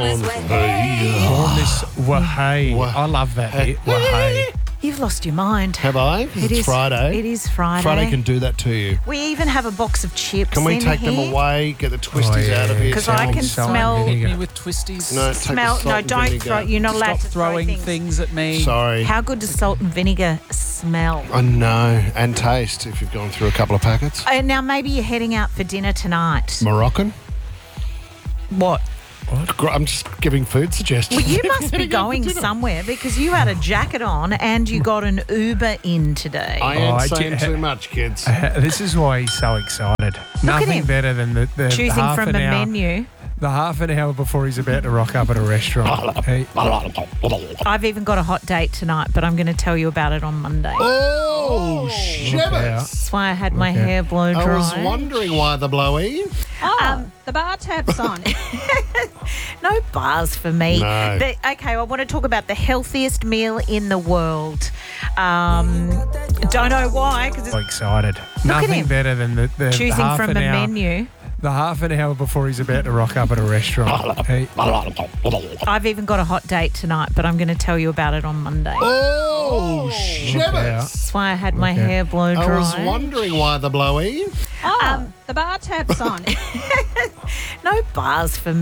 Born this wahey. I love that bit. Wahey. You've lost your mind. Have I? It's Friday. It is Friday. Friday can do that to you. We even have a box of chips. Can we in take here? them away? Get the twisties out of here. Because I can Salt and smell. vinegar. Me with twisties. No, take Smell. the salt No, and don't vinegar. throw. You're not allowed Stop to throw throwing things. at me. Sorry. How good does salt and vinegar smell? I know. And taste if you've gone through a couple of packets. Now maybe you're heading out for dinner tonight. Moroccan? What? I'm just giving food suggestions. Well, you must be going somewhere because you had a jacket on and you got an Uber in today. I ain't I saying did- too much, kids. This is why he's so excited. Nothing him. better than the Choosing half from an a hour, menu. The half an hour before he's about to rock up at a restaurant. I've even got a hot date tonight, but I'm going to tell you about it on Monday. Oh, out. shivers. That's why I had my hair blow dry. I was wondering why the blowy. The bar tap's on. No bars for me. No. Okay, I want to talk about the healthiest meal in the world. Don't know why, because So it's excited. at Nothing him. better than the choosing half from an a hour, menu. The half an hour before he's about to rock up at a restaurant. I've even got a hot date tonight, but I'm going to tell you about it on Monday. Oh, shivers. That's why I had my hair blow I dry. was wondering why the blowy. The bar tap's on. No bars for me.